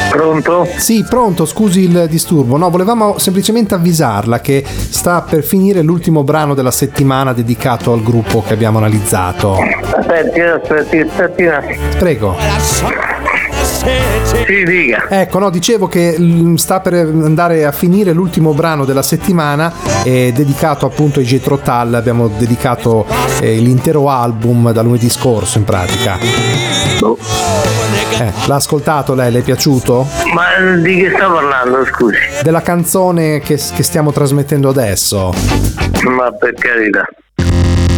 Pronto? Sì, pronto, scusi il disturbo. No, volevamo semplicemente avvisarla che sta per finire l'ultimo brano della settimana dedicato al gruppo che abbiamo analizzato. Aspetti. Prego. Sì, dica. Ecco, no, dicevo che sta per andare a finire l'ultimo brano della settimana dedicato appunto ai Jethro Tull. Abbiamo dedicato l'intero album da lunedì scorso in pratica. L'ha ascoltato lei? Le è piaciuto? Ma di che sta parlando, scusi? Della canzone che stiamo trasmettendo adesso. Ma per carità.